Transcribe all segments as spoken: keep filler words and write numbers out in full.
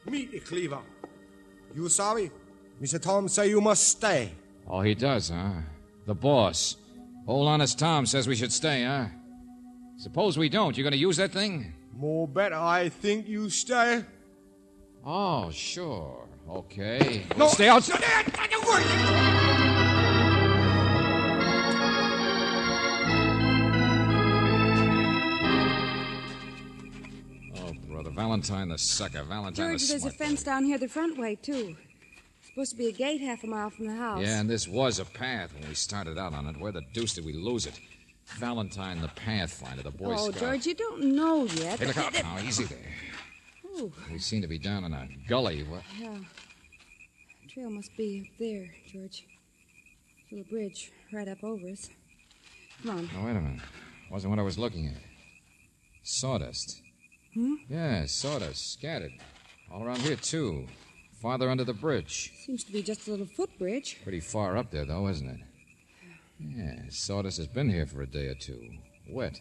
Meet the Cleaver. You sorry? Mister Tom say you must stay. Oh, he does, huh? The boss. Old honest Tom says we should stay, huh? Suppose we don't. You gonna use that thing? More better I think you stay. Oh, sure. Okay. No. We'll stay outside. Oh, brother. Valentine the sucker. Valentine George, the there's smart a fence down here the front way, too. Supposed to be a gate half a mile from the house. Yeah, and this was a path when we started out on it. Where the deuce did we lose it? Valentine the Pathfinder, the Boy Oh, Scout. George, you don't know yet. Hey, look out now. Easy there. Oh. We seem to be down in a gully. What? Yeah. The trail must be up there, George. Little bridge right up over us. Come on. Oh, wait a minute. Wasn't what I was looking at. Sawdust. Hmm? Yeah, sawdust. Scattered. All around here, too. Farther under the bridge. Seems to be just a little footbridge. Pretty far up there, though, isn't it? Yeah, sawdust has been here for a day or two. Wet.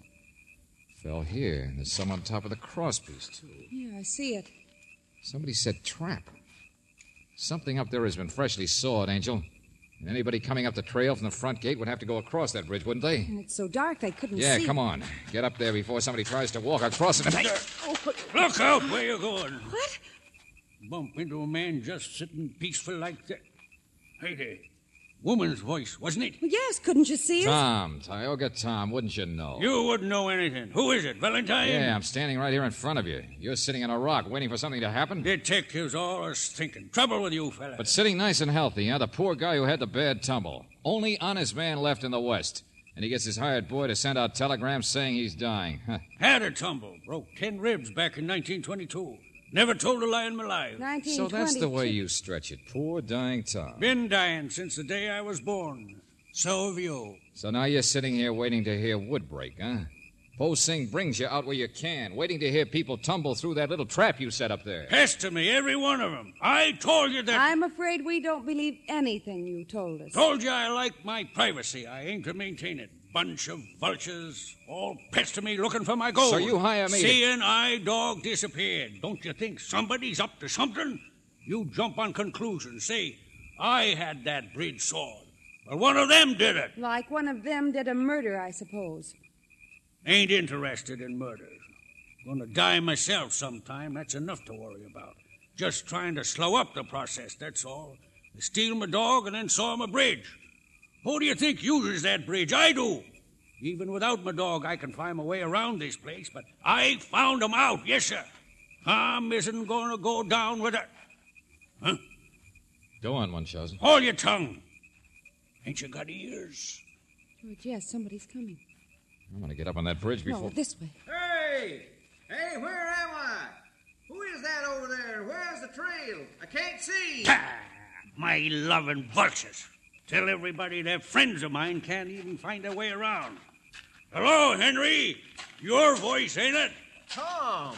Fell here, and there's some on top of the crosspiece, too. Yeah, I see it. Somebody said trap. Something up there has been freshly sawed, Angel. And anybody coming up the trail from the front gate would have to go across that bridge, wouldn't they? And it's so dark they couldn't Yeah, see. come on. Get up there before somebody tries to walk across it. Look out where you're going. What? Bump into a man just sitting peaceful like that. Hey there. Woman's voice, wasn't it? Well, yes, couldn't you see it? Tom, Tioga Tom, wouldn't you know? You wouldn't know anything. Who is it, Valentine? Yeah, I'm standing right here in front of you. You're sitting on a rock waiting for something to happen. Detectives always thinking. Trouble with you, fella. But sitting nice and healthy, huh? The poor guy who had the bad tumble. Only honest man left in the West. And he gets his hired boy to send out telegrams saying he's dying. Huh. Had a tumble. Broke ten ribs back in nineteen twenty-two. Never told a lie in my life. nineteen So twenty. that's the way you stretch it. Poor dying Tom. Been dying since the day I was born. So have you. So now you're sitting here waiting to hear wood break, huh? Po Sing brings you out where you can, waiting to hear people tumble through that little trap you set up there. Pester me, every one of them. I told you that... I'm afraid we don't believe anything you told us. Told you I like my privacy. I aim to maintain it. Bunch of vultures all pester me looking for my gold. So you hire me to- Seeing I dog disappeared. Don't you think somebody's up to something? You jump on conclusions. Say, I had that bridge sawed. Well, one of them did it. Like one of them did a murder, I suppose. Ain't interested in murders. Gonna die myself sometime. That's enough to worry about. Just trying to slow up the process, that's all. They steal my dog and then saw my bridge. Who do you think uses that bridge? I do. Even without my dog, I can find my way around this place, but I found him out, yes, sir. Tom isn't going to go down with it. Huh? Go on, Munchausen. Hold your tongue. Ain't you got ears? George, yes, somebody's coming. I'm going to get up on that bridge before... No, this way. Hey! Hey, where am I? Who is that over there? Where's the trail? I can't see. Ah, my loving vultures. Tell everybody they're friends of mine can't even find their way around. Hello, Henry. Your voice, ain't it? Tom!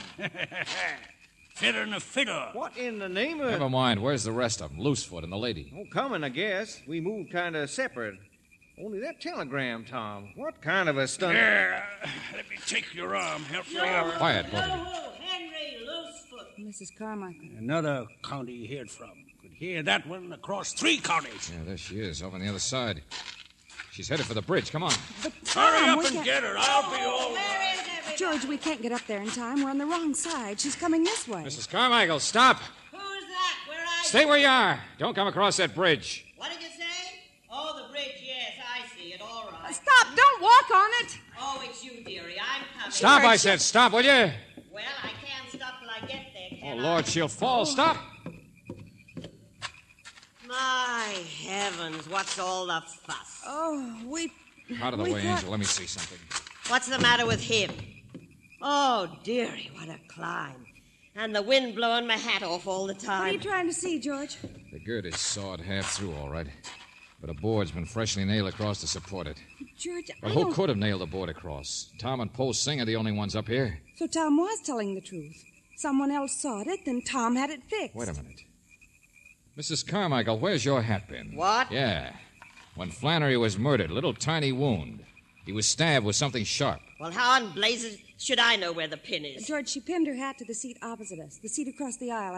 Fitter than a fiddle. What in the name of... Never mind. Where's the rest of them? Loosefoot and the lady. Oh, coming, I guess. We moved kind of separate. Only that telegram, Tom. What kind of a stunt... Here, let me take your arm. Help me up. Quiet, both of you. Henry Loosefoot. Missus Carmichael. Another county you heard from. Could hear that one across three counties. Yeah, there she is, over on the other side. She's headed for the bridge. Come on. But Hurry Tom, up we and can't- get her. I'll be all right. Where is everybody? George, we can't get up there in time. We're on the wrong side. She's coming this way. Missus Carmichael, stop. Who's that? Where are Stay you? where you are. Don't come across that bridge. What did you say? Oh, the bridge, yes, I see it. All right. Stop! Don't walk on it! Oh, it's you, dearie. I'm coming. Stop, I said. Stop, will you? Well, I can't stop till I get there, Oh, can I? Lord, she'll fall. Stop. My heavens, what's all the fuss? Oh, we... Out of the we way, thought- Angel. Let me see something. What's the matter with him? Oh, dearie, what a climb. And the wind blowing my hat off all the What are you time. trying to see, George? The gird is sawed half through, all right. But a board's been freshly nailed across to support it. George, But I who don't... could have nailed the board across? Tom and Po Sing are the only ones up here. So Tom was telling the truth. Someone else sawed it, then Tom had it fixed. Wait a minute. Missus Carmichael, where's your hat pin? What? Yeah. When Flannery was murdered, a little tiny wound. He was stabbed with something sharp. Well, how in blazes should I know where the pin is? George, she pinned her hat to the seat opposite us, the seat across the aisle.